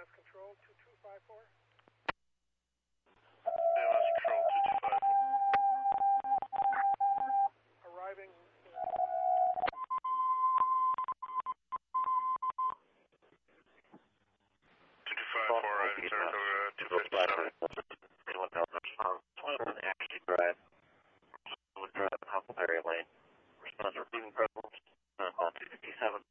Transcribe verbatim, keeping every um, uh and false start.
A M S Control two two five four. A M S Control two two five four. Arriving. two two five four, arriving Saratoga two fifty-seven. twenty-one Ashley Drive, Wood Drive, Huckleberry Lane. Response receiving presence, uh, call two fifty-seven.